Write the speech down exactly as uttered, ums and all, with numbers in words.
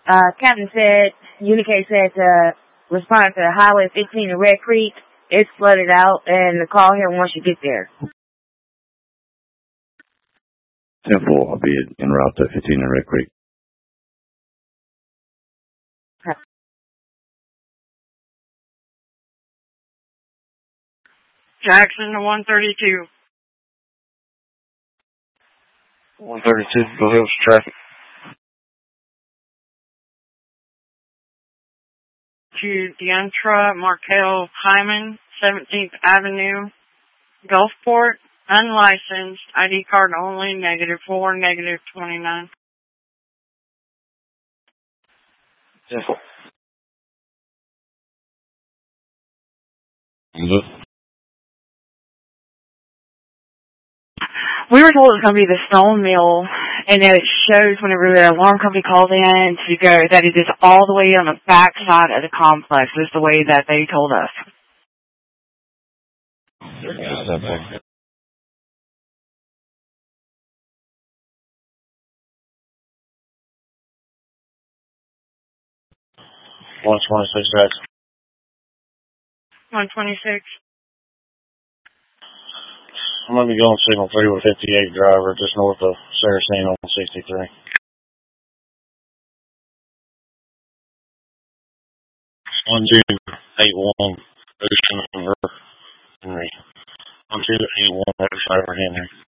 Uh, Captain said, Unicade said to respond to Highway fifteen in Red Creek. It's flooded out, and the call here once you get there. Temple, I'll be en route to fifteen in Red Creek. Jackson to one thirty-two. one thirty-two, go ahead with traffic. To Deantra Markel Hyman, seventeenth Avenue, Gulfport, unlicensed, I D card only, negative four, negative twenty-nine. Temple. We were told it was going to be the Stone Mill, and that it shows whenever the alarm company calls in to go that it is all the way on the back side of the complex, is the way that they told us. one twenty-six, Jackson. one twenty-six. I'm going to be going signal three with fifty-eight driver, just north of Saracen on sixty-three. one two eight one, Ocean Henry. one two eight one, Ocean Henry.